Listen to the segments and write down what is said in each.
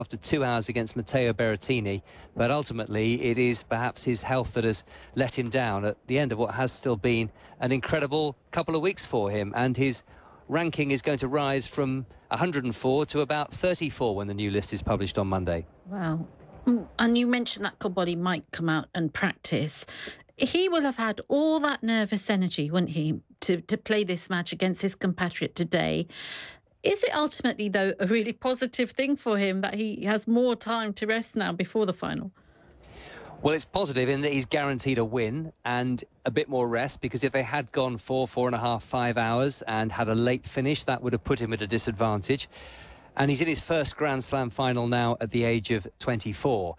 after 2 hours against Matteo Berrettini, but ultimately it is perhaps his health that has let him down at the end of what has still been an incredible couple of weeks for him, and his ranking is going to rise from 104 to about 34 when the new list is published on Monday. Wow. And you mentioned that Koboli might come out and practice. He will have had all that nervous energy, wouldn't he, to play this match against his compatriot today. Is it ultimately, though, a really positive thing for him that he has more time to rest now before the final? Well, it's positive in that he's guaranteed a win and a bit more rest, because if they had gone 4.5, 5 hours and had a late finish, that would have put him at a disadvantage. And he's in his first Grand Slam final now at the age of 24.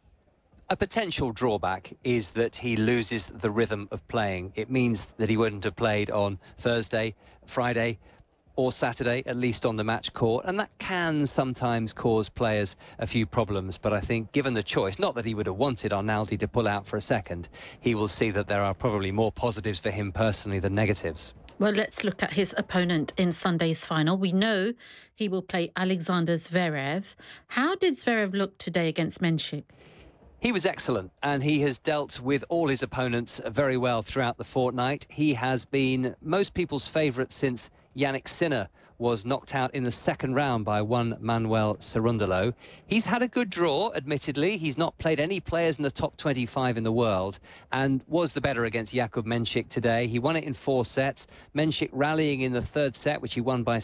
A potential drawback is that he loses the rhythm of playing. It means that he wouldn't have played on Thursday, Friday, or Saturday, at least on the match court, and that can sometimes cause players a few problems. But I think given the choice, not that he would have wanted Arnaldi to pull out for a second, he will see that there are probably more positives for him personally than negatives. Well, let's look at his opponent in Sunday's final. We know he will play Alexander Zverev. How did Zverev look today against Menchik? He was excellent, and he has dealt with all his opponents very well throughout the fortnight. He has been most people's favourite since Yannick Sinner was knocked out in the second round by one Manuel Cerundolo. He's had a good draw, admittedly. He's not played any players in the top 25 in the world and was the better against Jakub Menchik today. He won it in 4 sets. Menchik rallying in the third set, which he won by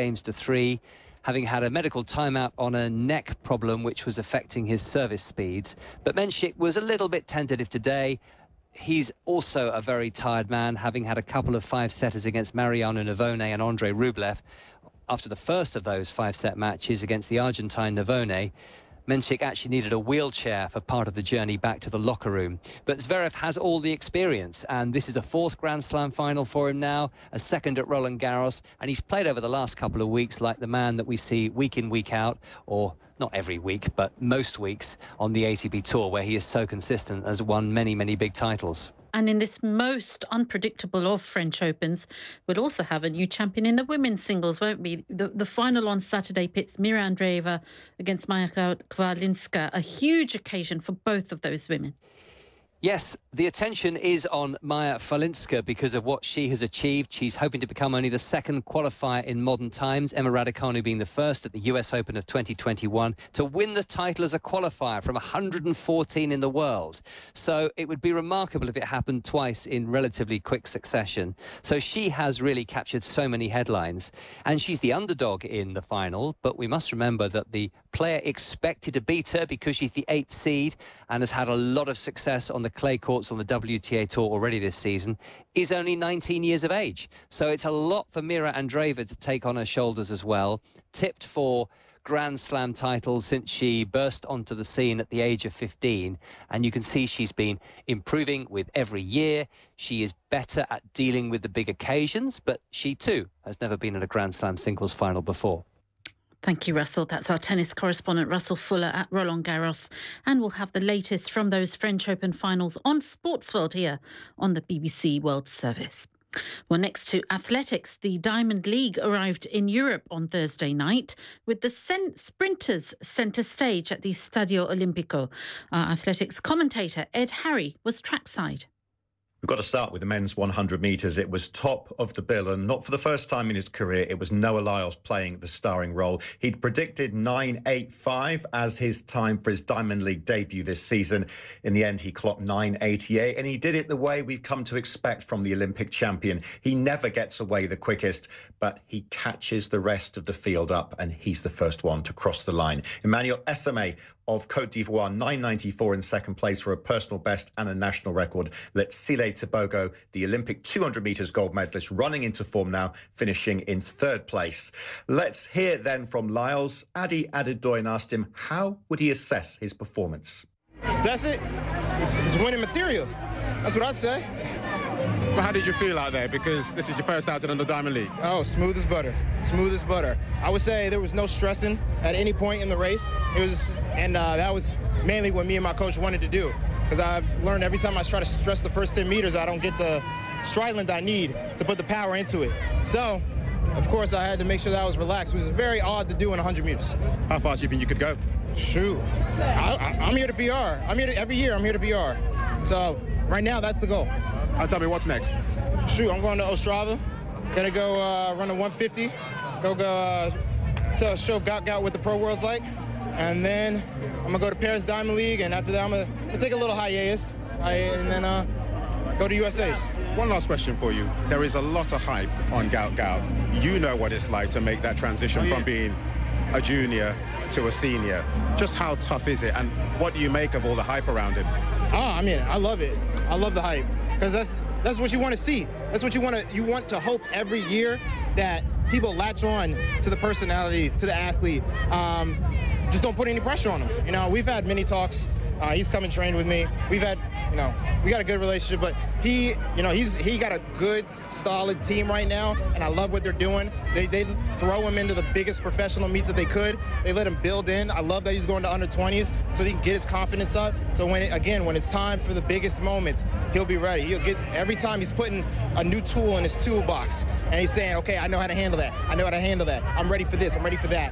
6-3, having had a medical timeout on a neck problem which was affecting his service speeds. But Menchik was a little bit tentative today. He's also a very tired man, having had a couple of 5-setters against Mariano Navone and Andrei Rublev. After the first of those 5-set matches against the Argentine Navone, Menchik actually needed a wheelchair for part of the journey back to the locker room. But Zverev has all the experience, and this is the 4th Grand Slam final for him now, a 2nd at Roland Garros, and he's played over the last couple of weeks like the man that we see week in, week out, or not every week, but most weeks on the ATP Tour, where he is so consistent, has won many, many big titles. And in this most unpredictable of French Opens, we'll also have a new champion in the women's singles, won't we? The final on Saturday pits Mira Andreeva against Maja Kvalinska, a huge occasion for both of those women. Yes, the attention is on Maja Kvalinska because of what she has achieved. She's hoping to become only the 2nd qualifier in modern times, Emma Raducanu being the first at the US Open of 2021 to win the title as a qualifier from 114 in the world. So it would be remarkable if it happened twice in relatively quick succession. So she has really captured so many headlines, and she's the underdog in the final. But we must remember that the player expected to beat her because she's the 8th seed and has had a lot of success on the clay courts on the WTA Tour already this season, is only 19 years of age. So it's a lot for Mira Andreeva to take on her shoulders as well. Tipped for Grand Slam titles since she burst onto the scene at the age of 15. And you can see she's been improving with every year. She is better at dealing with the big occasions, but she too has never been in a Grand Slam singles final before. Thank you, Russell. That's our tennis correspondent, Russell Fuller at Roland Garros. And we'll have the latest from those French Open finals on Sportsworld here on the BBC World Service. Well, next to athletics, the Diamond League arrived in Europe on Thursday night with the sprinters centre stage at the Stadio Olimpico. Our athletics commentator, Ed Harry, was trackside. We've got to start with the men's 100 metres. It was top of the bill, and not for the first time in his career, it was Noah Lyles playing the starring role. He'd predicted 9.85 as his time for his Diamond League debut this season. In the end, he clocked 9.88, and he did it the way we've come to expect from the Olympic champion. He never gets away the quickest, but he catches the rest of the field up, and he's the first one to cross the line. Emmanuel Esame of Côte d'Ivoire, 9.94 in second place for a personal best and a national record. Letsile Tebogo, the Olympic 200 metres gold medalist, running into form now, finishing in third place. Let's hear then from Lyles. Adi Adedoyan asked him how would he assess his performance. Assess it? It's winning material. That's what I'd say. Well, how did you feel out there? Because this is your first outing on the Diamond League. Oh, smooth as butter. Smooth as butter. I would say there was no stressing at any point in the race. That was mainly what me and my coach wanted to do. Because I've learned every time I try to stress the first 10 meters, I don't get the stride length I need to put the power into it. So, of course, I had to make sure that I was relaxed, which is very odd to do in 100 meters. How fast do you think you could go? Shoot, I'm here to PR. Every year. I'm here to PR. So right now, that's the goal. Tell me, what's next? Shoot, I'm going to Ostrava. Gonna go run a 150. Go to show Gout what the pro world's like, and then I'm gonna go to Paris Diamond League, and after that, I'm gonna take a little hiatus, and then go to USA's. One last question for you. There is a lot of hype on Gout. You know what it's like to make that transition from being a junior to a senior. Just how tough is it, and what do you make of all the hype around him? I mean, I love it. I love the hype, because that's what you want to see. That's what you want to hope every year, that people latch on to the personality, to the athlete. Just don't put any pressure on him. You know, we've had many talks. He's come and trained with me. We've had, we got a good relationship, but he got a good, solid team right now, and I love what they're doing. They didn't throw him into the biggest professional meets that they could. They let him build in. I love that he's going to under 20s so he can get his confidence up. So when it's time for the biggest moments, he'll be ready. Every time he's putting a new tool in his toolbox, and he's saying, okay, I know how to handle that. I know how to handle that. I'm ready for this. I'm ready for that.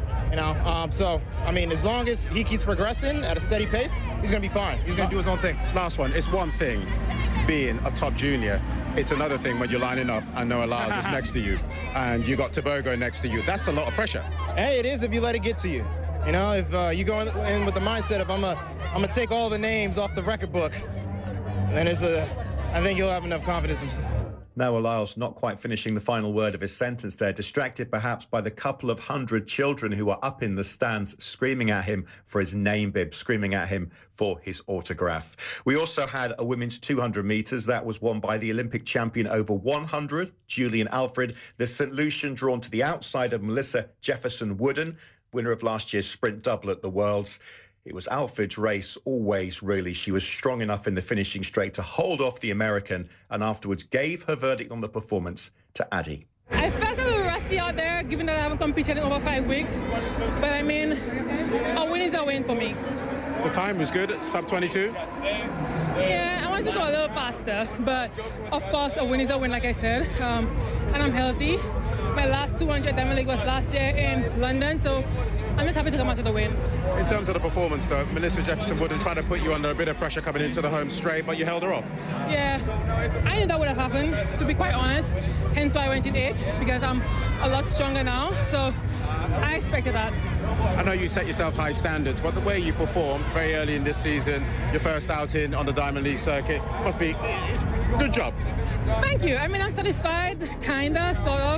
So I mean, as long as he keeps progressing at a steady pace, he's going to be fine. He's going to do his own thing. Last one. It's one thing being a top junior. It's another thing when you're lining up and Noah Lyles is next to you and you got Tebogo next to you. That's a lot of pressure. Hey, it is if you let it get to you. If you go in with the mindset of I'm gonna take all the names off the record book, then I think you'll have enough confidence. Noah Lyles not quite finishing the final word of his sentence there, distracted perhaps by the couple of hundred children who are up in the stands screaming at him for his name bib, screaming at him for his autograph. We also had a women's 200 metres. That was won by the Olympic champion over 100, Julian Alfred, the St. Lucian drawn to the outside of Melissa Jefferson-Wooden, winner of last year's sprint double at the Worlds. It was Alfred's race always, really. She was strong enough in the finishing straight to hold off the American and afterwards gave her verdict on the performance to Addie. I felt a little rusty out there, given that I haven't competed in over 5 weeks. But I mean, a win is a win for me. The time was good, sub 22? Yeah, I wanted to go a little faster, but of course a win is a win, like I said, and I'm healthy. My last 200 Diamond League was last year in London, so I'm just happy to come out to the win. In terms of the performance, though, Melissa Jefferson-Wooden tried to put you under a bit of pressure coming into the home straight, but you held her off. Yeah, I knew that would have happened, to be quite honest. Hence why I went in 8, because I'm a lot stronger now, so I expected that. I know you set yourself high standards, but the way you performed very early in this season, your first outing on the Diamond League circuit, must be good job. Thank you. I mean, I'm satisfied, kinda, sort of.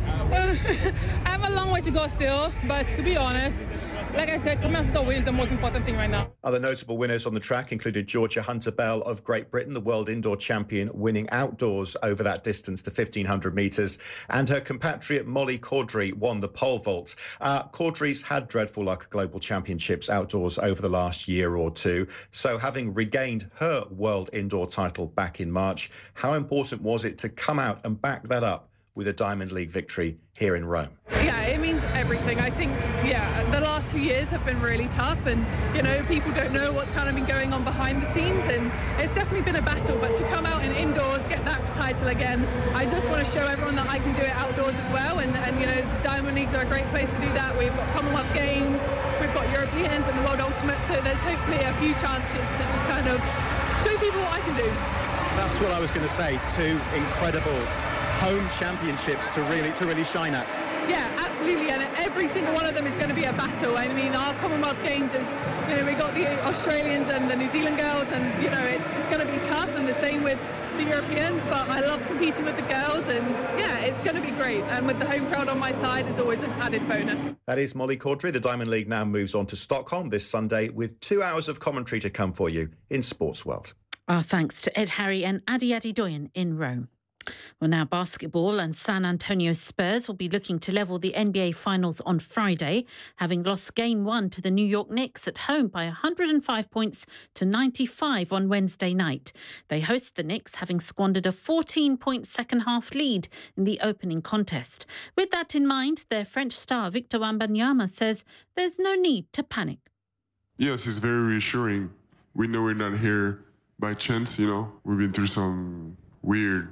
I have a long way to go still, but to be honest, like I said, coming out the win is the most important thing right now. Other notable winners on the track included Georgia Hunter-Bell of Great Britain, the world indoor champion, winning outdoors over that distance, the 1,500 metres, and her compatriot Molly Caudry won the pole vault. Caudry's had dreadful luck at global championships outdoors over the last year or two, so having regained her world indoor title back in March, how important was it to come out and back that up with a Diamond League victory here in Rome? Yeah, it means everything. I think, the last 2 years have been really tough, and, people don't know what's kind of been going on behind the scenes, and it's definitely been a battle, but to come out in indoors, get that title again, I just want to show everyone that I can do it outdoors as well, and the Diamond Leagues are a great place to do that. We've got Commonwealth Games, we've got Europeans and the World Ultimate, so there's hopefully a few chances to just kind of show people what I can do. That's what I was going to say, 2 incredible home championships to really shine at. Yeah, absolutely, and every single one of them is going to be a battle. I mean, our Commonwealth Games is, we got the Australians and the New Zealand girls, and it's going to be tough, and the same with the Europeans, but I love competing with the girls, and it's going to be great, and with the home crowd on my side is always an added bonus. That is Molly Caudry. The Diamond League now moves on to Stockholm this Sunday with 2 hours of commentary to come for you in Sports World. Our thanks to Ed Harry and Adi Doyen in Rome. Well, now basketball, and San Antonio Spurs will be looking to level the NBA Finals on Friday, having lost Game 1 to the New York Knicks at home by 105 points to 95 on Wednesday night. They host the Knicks, having squandered a 14-point second-half lead in the opening contest. With that in mind, their French star Victor Wembanyama says there's no need to panic. Yes, it's very reassuring. We know we're not here by chance, We've been through some weird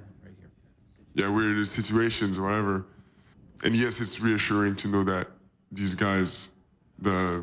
situations, whatever. And yes, it's reassuring to know that these guys, the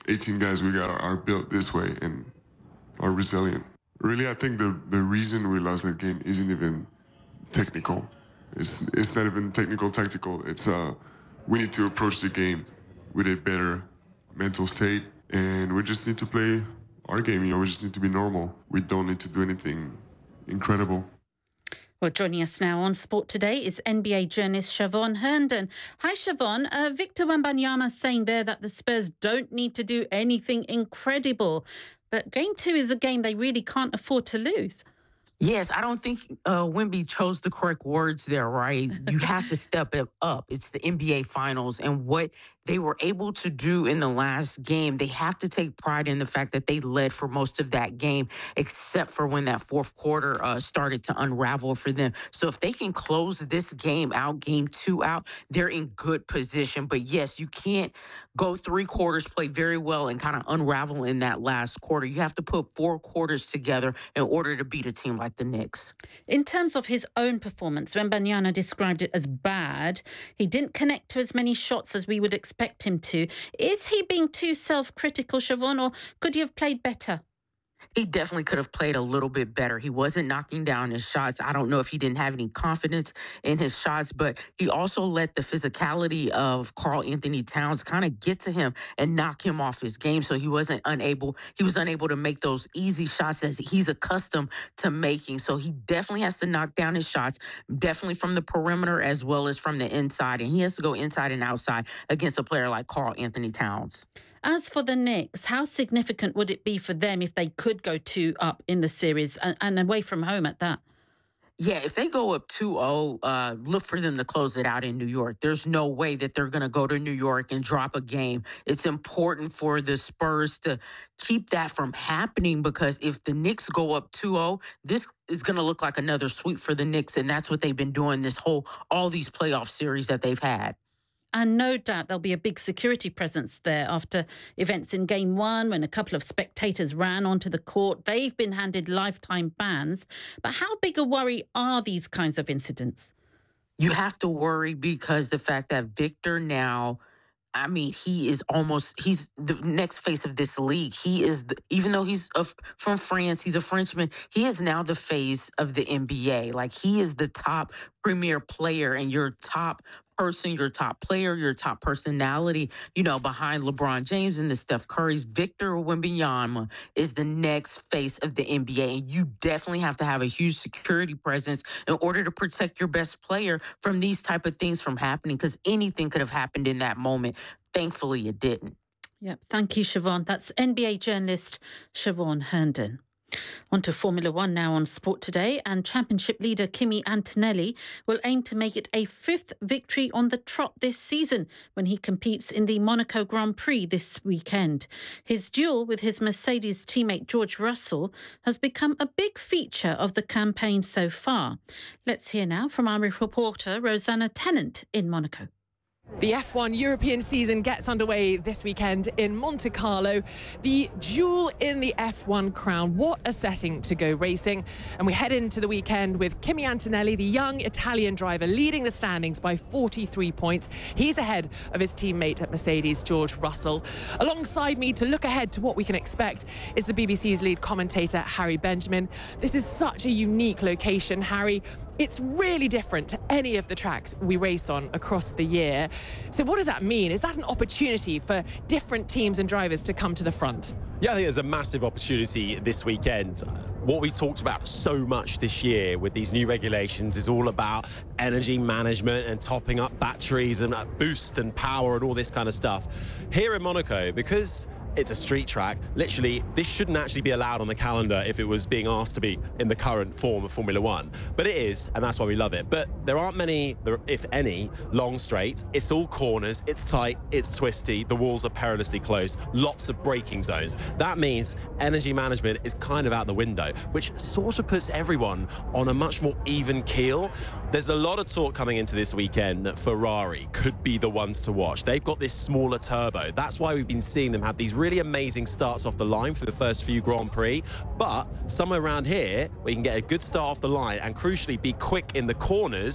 18 guys we got are built this way and are resilient. Really, I think the reason we lost that game isn't even technical. It's not even technical, tactical. It's we need to approach the game with a better mental state, and we just need to play our game. We just need to be normal. We don't need to do anything incredible. Well, joining us now on Sport Today is NBA journalist Siobhan Herndon. Hi, Siobhan. Victor Wembanyama saying there that the Spurs don't need to do anything incredible. But Game 2 is a game they really can't afford to lose. Yes, I don't think Wemby chose the correct words there, right? You have to step it up. It's the NBA Finals, and what they were able to do in the last game, they have to take pride in the fact that they led for most of that game, except for when that fourth quarter started to unravel for them. So if they can close this game out, Game 2 out, they're in good position. But yes, you can't go 3 quarters, play very well, and kind of unravel in that last quarter. You have to put 4 quarters together in order to beat a team like the Knicks. In terms of his own performance, Wembanyama described it as bad. He didn't connect to as many shots as we would expect him to. Is he being too self-critical, Siobhan, or could he have played better? He definitely could have played a little bit better. He wasn't knocking down his shots. I don't know if he didn't have any confidence in his shots, but he also let the physicality of Karl Anthony Towns kind of get to him and knock him off his game. So he was unable to make those easy shots that he's accustomed to making. So he definitely has to knock down his shots, definitely from the perimeter as well as from the inside. And he has to go inside and outside against a player like Karl Anthony Towns. As for the Knicks, how significant would it be for them if they could go 2 up in the series and away from home at that? Yeah, if they go up 2-0, look for them to close it out in New York. There's no way that they're going to go to New York and drop a game. It's important for the Spurs to keep that from happening, because if the Knicks go up 2-0, this is going to look like another sweep for the Knicks, and that's what they've been doing all these playoff series that they've had. And no doubt there'll be a big security presence there after events in Game 1 when a couple of spectators ran onto the court. They've been handed lifetime bans. But how big a worry are these kinds of incidents? You have to worry because the fact that Victor now, I mean, he's the next face of this league. Even though he's from France, he's a Frenchman, he is now the face of the NBA. Like, he is the top premier player and your top person, your top player, your top personality, behind LeBron James and the Steph Curry's. Victor Wembanyama is the next face of the NBA, and you definitely have to have a huge security presence in order to protect your best player from these type of things from happening, because anything could have happened in that moment. Thankfully, it didn't. Yep. Thank you, Siobhan. That's NBA journalist Siobhan Herndon. On to Formula One now on Sport Today, and championship leader Kimi Antonelli will aim to make it a 5th victory on the trot this season when he competes in the Monaco Grand Prix this weekend. His duel with his Mercedes teammate George Russell has become a big feature of the campaign so far. Let's hear now from our reporter Rosanna Tennant in Monaco. The F1 European season gets underway this weekend in Monte Carlo. The jewel in the F1 crown. What a setting to go racing. And we head into the weekend with Kimi Antonelli, the young Italian driver, leading the standings by 43 points. He's ahead of his teammate at Mercedes, George Russell. Alongside me to look ahead to what we can expect is the BBC's lead commentator, Harry Benjamin. This is such a unique location, Harry. It's really different to any of the tracks we race on across the year. So what does that mean? Is that an opportunity for different teams and drivers to come to the front? Yeah, I think there's a massive opportunity this weekend. What we talked about so much this year with these new regulations is all about energy management and topping up batteries and boost and power and all this kind of stuff. Here in Monaco, because it's a street track, literally, this shouldn't actually be allowed on the calendar if it was being asked to be in the current form of Formula One. But it is, and that's why we love it. But there aren't many, if any, long straights. It's all corners, it's tight, it's twisty, the walls are perilously close, lots of braking zones. That means energy management is kind of out the window, which sort of puts everyone on a much more even keel. There's a lot of talk coming into this weekend that Ferrari could be the ones to watch. They've got this smaller turbo. That's why we've been seeing them have these really amazing starts off the line for the first few Grand Prix, but somewhere around here where you can get a good start off the line and crucially be quick in the corners,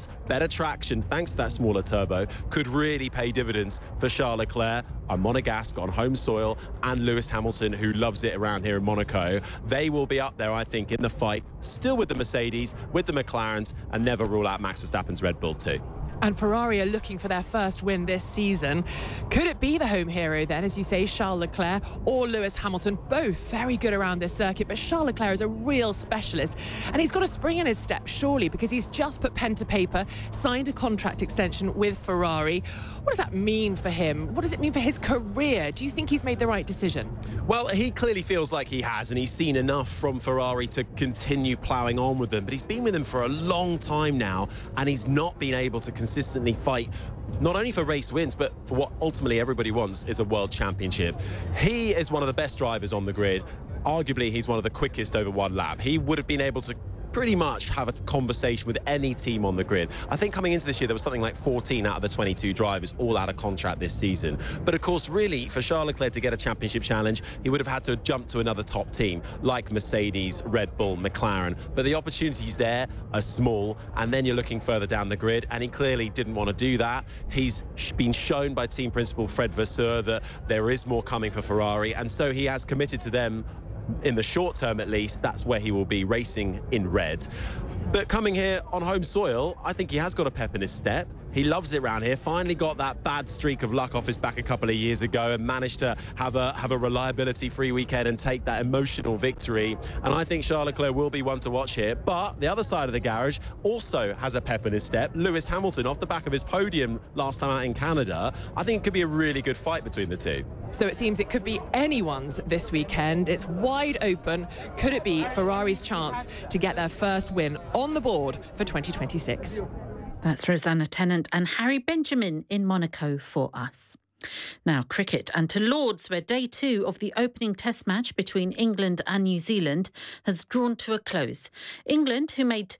fast, better traction thanks to that smaller turbo could really pay dividends for Charles Leclerc, a Monegasque on home soil, and Lewis Hamilton, who loves it around here in Monaco. They will be up there, I think, in the fight, still with the Mercedes, with the McLarens, and never rule out Max Verstappen's Red Bull too. And Ferrari are looking for their first win this season. Could it be the home hero then, as you say, Charles Leclerc or Lewis Hamilton? Both very good around this circuit, but Charles Leclerc is a real specialist. And he's got a spring in his step, surely, because he's just put pen to paper, signed a contract extension with Ferrari. What does that mean for him? What does it mean for his career? Do you think he's made the right decision? Well, he clearly feels like he has, and he's seen enough from Ferrari to continue ploughing on with them. But he's been with them for a long time now, and he's not been able to consistently fight not only for race wins, but for what ultimately everybody wants is a world championship. He is one of the best drivers on the grid. Arguably, he's one of the quickest over one lap. He would have been able to pretty much have a conversation with any team on the grid. I think coming into this year, there was something like 14 out of the 22 drivers all out of contract this season. But of course, really, for Charles Leclerc to get a championship challenge, he would have had to jump to another top team like Mercedes, Red Bull, McLaren. But the opportunities there are small, and then you're looking further down the grid, and he clearly didn't want to do that. He's been shown by team principal Fred Vasseur that there is more coming for Ferrari, and so he has committed to them. In the short term, at least, that's where he will be racing in red. But coming here on home soil, I think he has got a pep in his step. He loves it around here. Finally got that bad streak of luck off his back a couple of years ago and managed to have a reliability-free weekend and take that emotional victory. And I think Charles Leclerc will be one to watch here. But the other side of the garage also has a pep in his step. Lewis Hamilton, off the back of his podium last time out in Canada, I think it could be a really good fight between the two. So it seems it could be anyone's this weekend. It's wide open. Could it be Ferrari's chance to get their first win on the board for 2026? That's Rosanna Tennant and Harry Benjamin in Monaco for us. Now, cricket, and to Lords, where day 2 of the opening test match between England and New Zealand has drawn to a close. England, who made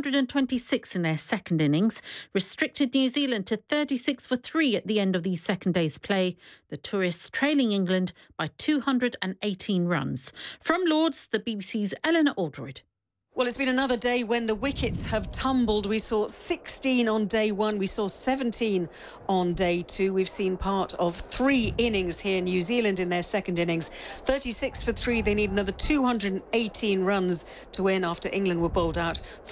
226 in their second innings, restricted New Zealand to 36 for 3 at the end of the second day's play, the tourists trailing England by 218 runs. From Lords, the BBC's Eleanor Aldroyd. Well, it's been another day when the wickets have tumbled. We saw 16 on day 1. We saw 17 on day 2. We've seen part of 3 innings here. New Zealand in their second innings. 36 for 3. They need another 218 runs to win after England were bowled out for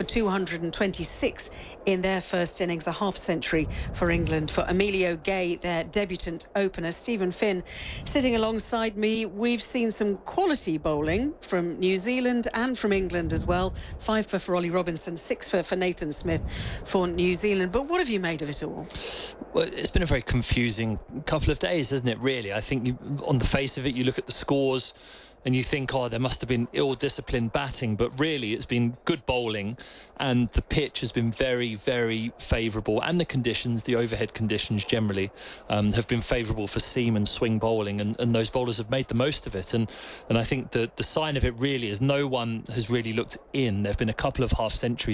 226 in their first innings. A half century for England. For Emilio Gay, their debutant opener. Stephen Finn sitting alongside me. We've seen some quality bowling from New Zealand and from England as well. 5 for Ollie Robinson, 6 for Nathan Smith for New Zealand. But what have you made of it all? Well, it's been a very confusing couple of days, hasn't it, really? I think on the face of it, you look at the scores and you think, oh, there must have been ill-disciplined batting, but really it's been good bowling, and the pitch has been very, very favourable, and the conditions, the overhead conditions generally, have been favourable for seam and swing bowling, and those bowlers have made the most of it. And I think the sign of it really is no one has really looked in. There have been a couple of half-centuries